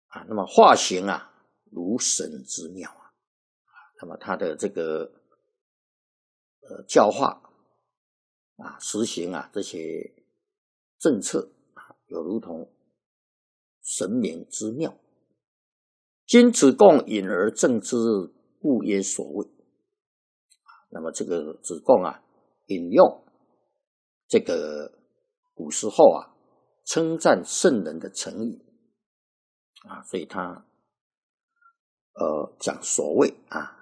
那么化行如神之妙那么他的这个教化实行这些政策有如同神明之妙。今子贡引而正之，故曰所谓。那么这个子贡引用这个古时候称赞圣人的成语所以他讲所谓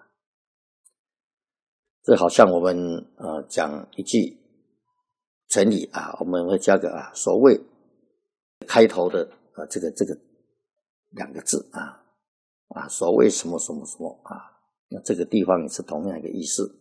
这好像我们讲一句成语我们会加个所谓开头的这个两个字所谓什么什么什么那这个地方也是同样一个意思，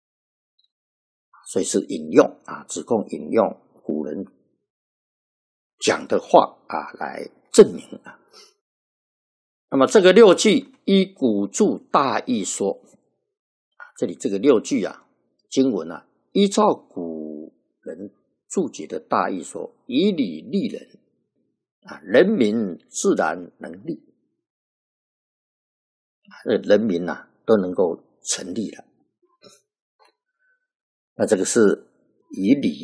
所以是引用子贡引用古人讲的话来证明那么这个六句依古注大意说这里这个六句经文依照古人注解的大意说，以礼立人人民自然能立人民都能够成立了。那这个是以礼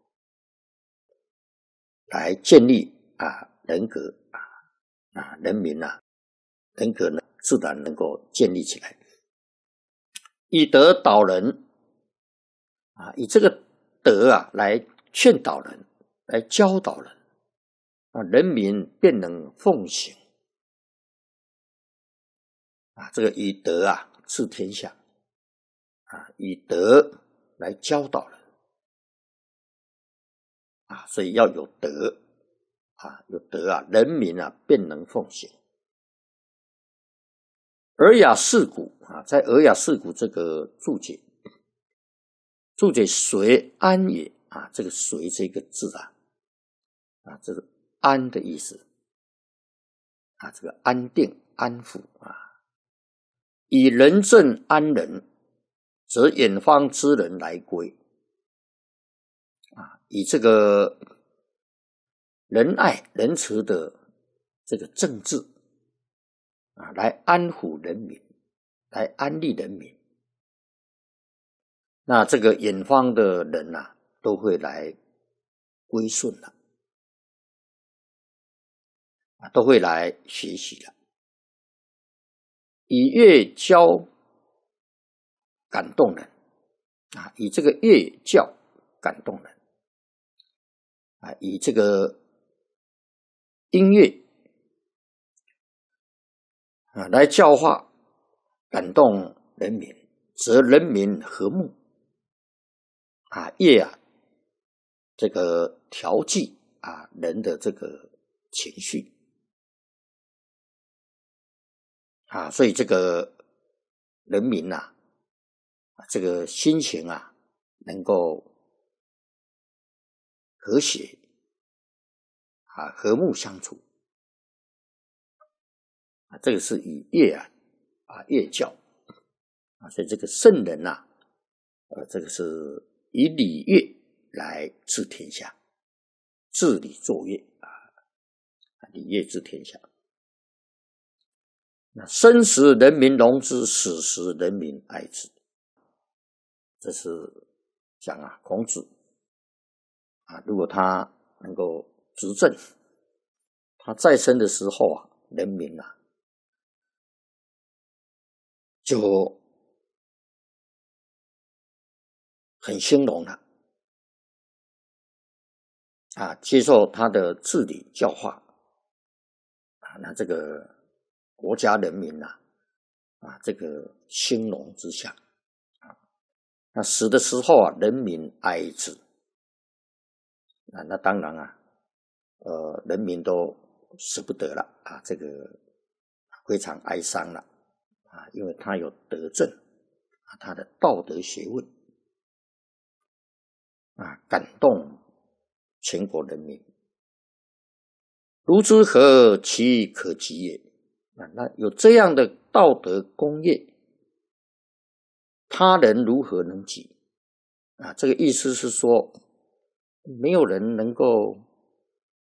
来建立人格人民人格呢自然能够建立起来。以德导人以这个德来劝导人，来教导人人民便能奉行这个以德治天下以德来教导人所以要有德有德人民便能奉行。尔雅释古在尔雅释古这个注解随安也这个随这个字这个安的意思这个安定安抚以仁政安人，则远方之人来归以这个仁爱仁慈的这个政治来安抚人民，来安利人民，那这个远方的人都会来归顺了都会来学习了。以乐教感动人以这个乐教感动人以这个音乐来教化感动人民，则人民和睦乐这个调剂人的这个情绪所以这个人民这个心情能够和谐和睦相处这个是以乐乐教所以这个圣人这个是以礼乐来治天下，治理作乐礼乐治天下。那生时人民荣之，死时人民哀之。这是讲孔子如果他能够执政，他在生的时候人民就很兴隆了接受他的治理教化那这个国家人民这个兴隆之下那死的时候人民哀之那当然人民都舍不得了这个非常哀伤了因为他有德政他的道德学问感动全国人民。如之何其可及也？那有这样的道德功业，他人如何能及这个意思是说，没有人能够